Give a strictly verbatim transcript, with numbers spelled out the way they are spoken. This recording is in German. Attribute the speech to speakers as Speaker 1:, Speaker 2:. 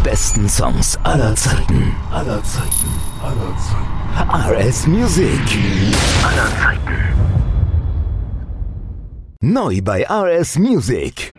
Speaker 1: besten Songs aller Zeiten. Aller Zeiten. Aller Zeiten. R S Music. Aller Zeiten. Neu bei R S Music.